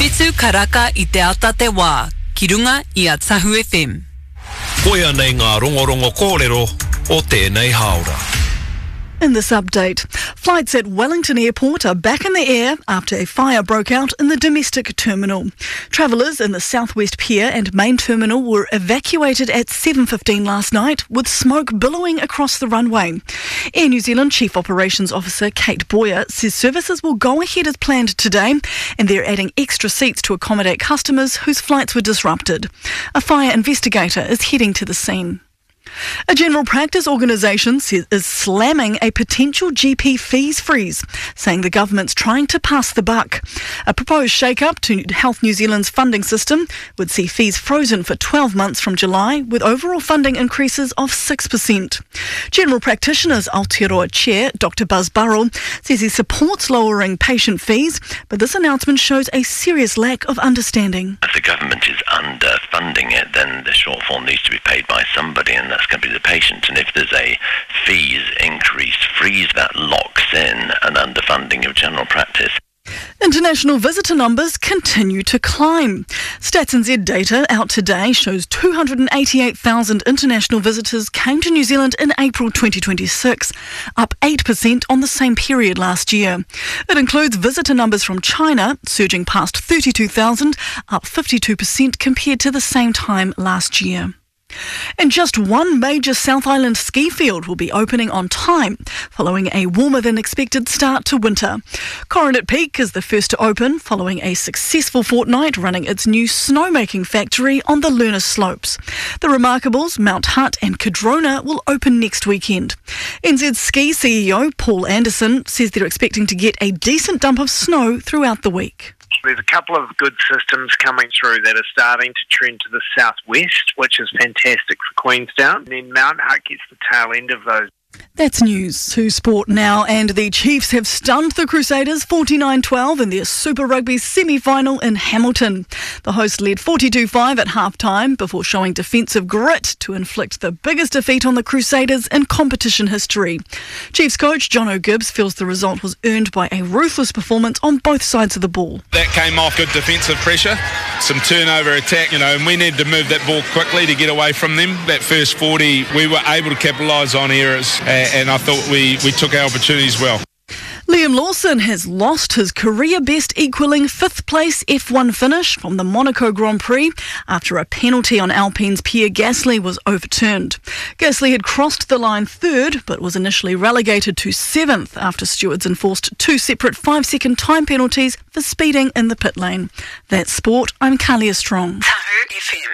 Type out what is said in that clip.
Taitu karaka I te ata te wā, ki runga I a Tahu FM. Koia nei ngā rongorongo kōrero o tēnei haora. In this update, flights at Wellington Airport are back in the air after a fire broke out in the domestic terminal. Travellers in the Southwest Pier and main terminal were evacuated at 7:15 last night with smoke billowing across the runway. Air New Zealand Chief Operations Officer Kate Boyer says services will go ahead as planned today and they're adding extra seats to accommodate customers whose flights were disrupted. A fire investigator is heading to the scene. A general practice organisation is slamming a potential GP fees freeze, saying the government's trying to pass the buck. A proposed shake-up to Health New Zealand's funding system would see fees frozen for 12 months from July, with overall funding increases of 6%. General Practitioners Aotearoa Chair Dr Buzz Burrell says he supports lowering patient fees, but this announcement shows a serious lack of understanding. If the government is underfunding it, then the shortfall needs to be paid by somebody, and that's going to be the patient. And if there's a fees increase freeze, that locks in an underfunding of general practice. International visitor numbers continue to climb. Stats NZ data out today shows 288,000 international visitors came to New Zealand in April 2026, up 8% on the same period last year. It includes visitor numbers from China, surging past 32,000, up 52% compared to the same time last year. And just one major South Island ski field will be opening on time, following a warmer than expected start to winter. Coronet Peak is the first to open, following a successful fortnight running its new snowmaking factory on the Luna slopes. The Remarkables, Mount Hutt and Cadrona will open next weekend. NZ Ski CEO Paul Anderson says they're expecting to get a decent dump of snow throughout the week. There's a couple of good systems coming through that are starting to trend to the southwest, which is fantastic for Queenstown. And then Mount Hutt gets the tail end of those. That's news to sport now, and the Chiefs have stunned the Crusaders 49-12 in their Super Rugby semi-final in Hamilton. The hosts led 42-5 at half-time before showing defensive grit to inflict the biggest defeat on the Crusaders in competition history. Chiefs coach John O'Gibbs feels the result was earned by a ruthless performance on both sides of the ball. That came off good defensive pressure, some turnover attack, and we needed to move that ball quickly to get away from them. That first 40, we were able to capitalise on errors. And I thought we took our opportunities well. Liam Lawson has lost his career best equalling 5th place F1 finish from the Monaco Grand Prix after a penalty on Alpine's Pierre Gasly was overturned. Gasly had crossed the line 3rd but was initially relegated to 7th after stewards enforced 2 separate 5-second time penalties for speeding in the pit lane. That's sport. I'm Kalia Strong. Tahu FM.